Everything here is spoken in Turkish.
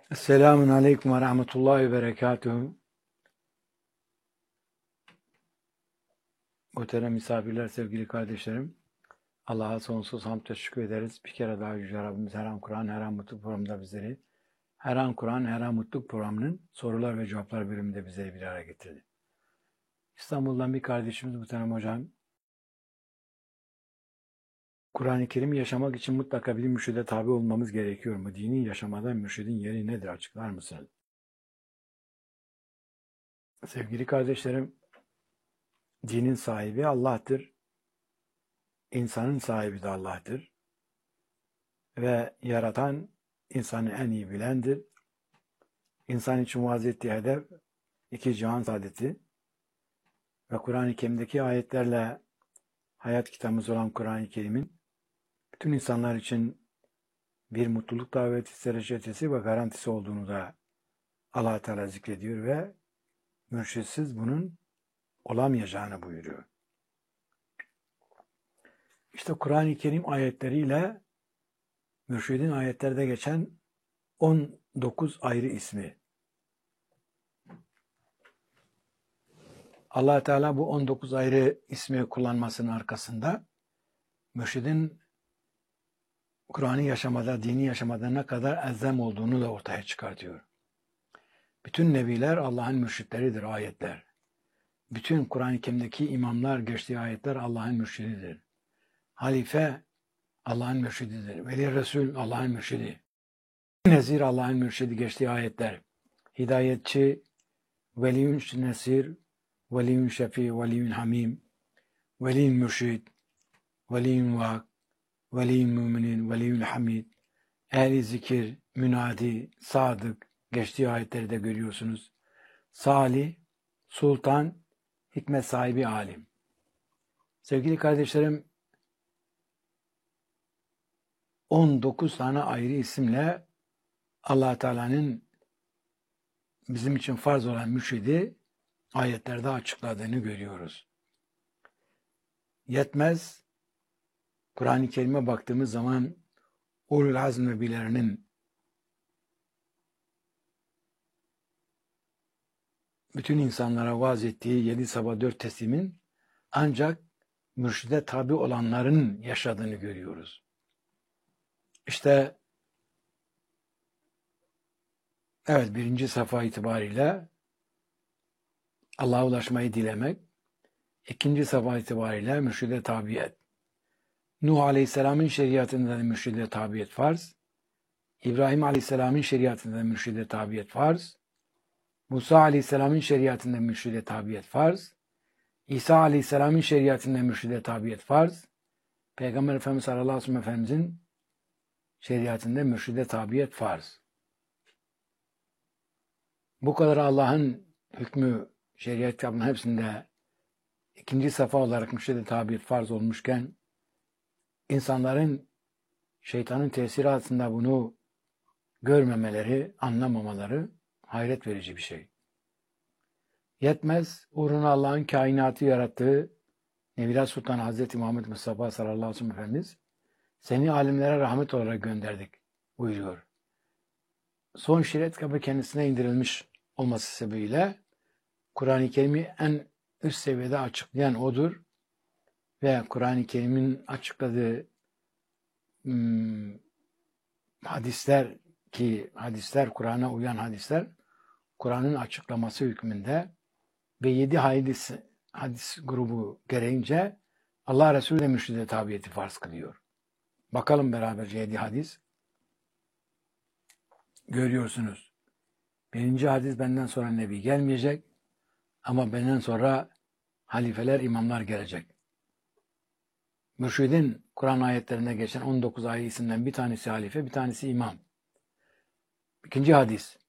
Selamun Aleyküm ve Rahmetullahi ve Berekatuhu. Muhterem misafirler, sevgili kardeşlerim. Allah'a sonsuz hamd teşekkür ederiz. Bir kere daha Yüce Rabbimiz her an Kur'an, her an mutluluk programında bizleri, her an Kur'an, her an mutluluk programının sorular ve cevaplar bölümünde bizleri bir araya getirdi. İstanbul'dan bir kardeşimiz muhterem hocam, Kur'an-ı Kerim yaşamak için mutlaka bir mürşide tabi olmamız gerekiyor mu? Dini yaşamada mürşidin yeri nedir? Açıklar mısınız? Sevgili kardeşlerim, dinin sahibi Allah'tır. İnsanın sahibi de Allah'tır. Ve yaratan insanı en iyi bilendir. İnsan için vaaz ettiği hedef iki cihan saadeti ve Kur'an-ı Kerim'deki ayetlerle hayat kitabımız olan Kur'an-ı Kerim'in bütün insanlar için bir mutluluk daveti, reçetesi ve garantisi olduğunu da Allah Teala zikrediyor ve mürşitsiz bunun olamayacağını buyuruyor. İşte Kur'an-ı Kerim ayetleriyle mürşidin ayetlerde geçen 19 ayrı ismi. Allah Teala bu 19 ayrı ismi kullanmasının arkasında mürşidin Kur'an'ı yaşamada, dini yaşamada ne kadar elzem olduğunu da ortaya çıkartıyor. Bütün nebiler Allah'ın mürşitleridir, ayetler. Bütün Kur'an-ı Kerim'deki imamlar, geçtiği ayetler Allah'ın mürşididir. Halife Allah'ın mürşididir. Veli Resul Allah'ın mürşidi. Nezir Allah'ın mürşidi, geçtiği ayetler. Hidayetçi, veliyün nesir, veliyün şefi, veliyün hamim, veliyün mürşid, veliyün vak, veliyün müminin, veliyün hamid, ehli zikir, münadi, sadık, geçtiği ayetleri de görüyorsunuz. Salih, sultan, hikmet sahibi alim. Sevgili kardeşlerim, 19 tane ayrı isimle Allah Teala'nın bizim için farz olan mürşidi ayetlerde açıkladığını görüyoruz. Yetmez, Kur'an-ı Kerim'e baktığımız zaman Ulul Azm nebilerinin bütün insanlara vaaz ettiği 7 sabah 4 teslimin ancak mürşide tabi olanların yaşadığını görüyoruz. İşte evet, birinci safa itibariyle Allah'a ulaşmayı dilemek, ikinci safa itibariyle mürşide tabiyet. Nuh Aleyhisselam'ın şeriatında da mürşide tabiyet farz. İbrahim Aleyhisselam'ın şeriatında da mürşide tabiyet farz. Musa Aleyhisselam'ın şeriatında mürşide tabiyet farz. İsa Aleyhisselam'ın şeriatında mürşide tabiyet farz. Peygamber Efendimiz sallallahu aleyhi ve sellem Efendimizin şeriatında mürşide tabiyet farz. Bu kadar Allah'ın hükmü şeriat kitabının hepsinde ikinci safa olarak mürşide tabiyet farz olmuşken insanların şeytanın tesiri altında bunu görmemeleri, anlamamaları hayret verici bir şey. Yetmez, uğruna Allah'ın kainatı yarattığı Nebiler Sultan Hazreti Muhammed Mustafa sallallahu aleyhi ve sellem Efendimiz seni alimlere rahmet olarak gönderdik buyuruyor. Son şeriat kitabı kendisine indirilmiş olması sebebiyle Kur'an-ı Kerim'i en üst seviyede açıklayan odur ve Kur'an-ı Kerim'in açıkladığı hadisler ki hadisler, Kur'an'a uyan hadisler, Kur'an'ın açıklaması hükmünde ve 7 hadis grubu gereğince Allah Resulü de mürşide tabiyeti farz kılıyor. Bakalım beraberce 7 hadis. Görüyorsunuz. Birinci hadis, benden sonra Nebi gelmeyecek ama benden sonra halifeler, imamlar gelecek. Mürşidin Kur'an ayetlerinde geçen 19 ayrı isimden bir tanesi halife, bir tanesi imam. İkinci hadis.